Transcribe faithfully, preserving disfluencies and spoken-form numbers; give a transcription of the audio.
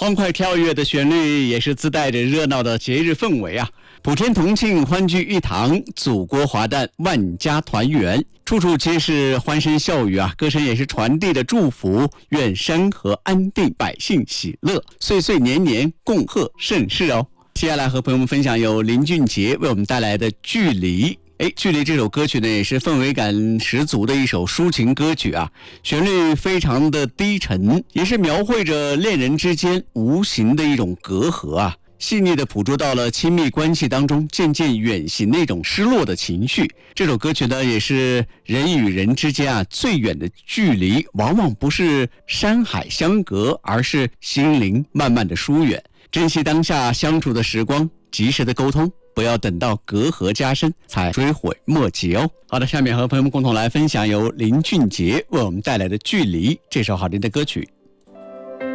欢快跳跃的旋律也是自带着热闹的节日氛围啊！普天同庆，欢聚一堂，祖国华诞，万家团圆，处处皆是欢声笑语啊！歌声也是传递的祝福，愿山河安定，百姓喜乐，岁岁年年共贺盛世哦！接下来和朋友们分享由林俊杰为我们带来的《距离》。哎，距离这首歌曲呢，也是氛围感十足的一首抒情歌曲啊，旋律非常的低沉，也是描绘着恋人之间无形的一种隔阂啊，细腻的捕捉到了亲密关系当中渐渐远行的一种失落的情绪。这首歌曲呢，也是人与人之间啊最远的距离，往往不是山海相隔，而是心灵慢慢的疏远。珍惜当下相处的时光，及时的沟通，不要等到隔阂加深才追悔莫及哦。好的，下面和朋友们共同来分享由林俊杰为我们带来的《距离》这首好听的歌曲。